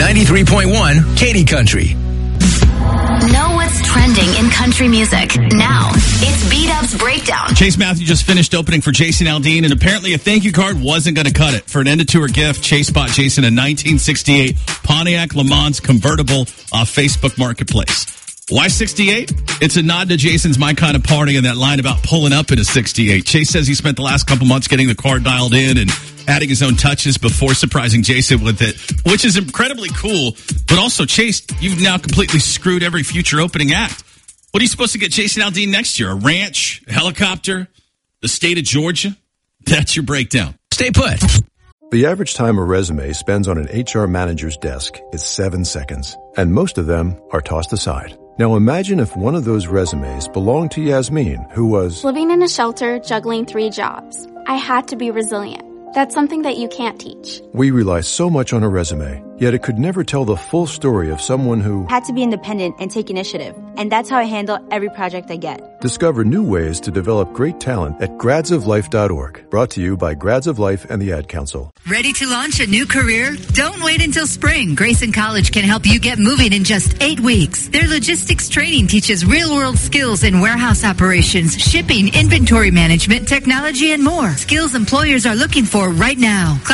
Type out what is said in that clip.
93.1 Katy Country. Know what's trending in country music. Now, it's B-Dub's Breakdown. Chase Matthew just finished opening for Jason Aldean, and apparently a thank you card wasn't going to cut it. For an end-of-tour gift, Chase bought Jason a 1968 Pontiac Le Mans convertible off Facebook Marketplace. Why 68? It's a nod to Jason's My Kind of Party and that line about pulling up in a 68. Chase says he spent the last couple months getting the car dialed in and adding his own touches before surprising Jason with it, which is incredibly cool. But also, Chase, you've now completely screwed every future opening act. What are you supposed to get Jason Aldean next year? A ranch? A helicopter? The state of Georgia? That's your breakdown. Stay put. The average time a resume spends on an HR manager's desk is 7 seconds, and most of them are tossed aside. Now imagine if one of those resumes belonged to Yasmin, who was living in a shelter, juggling 3 jobs. I had to be resilient. That's something that you can't teach. We rely so much on a resume, yet it could never tell the full story of someone who had to be independent and take initiative. And that's how I handle every project I get. Discover new ways to develop great talent at gradsoflife.org. Brought to you by Grads of Life and the Ad Council. Ready to launch a new career? Don't wait until spring. Grayson College can help you get moving in just 8 weeks. Their logistics training teaches real-world skills in warehouse operations, shipping, inventory management, technology, and more. Skills employers are looking for right now.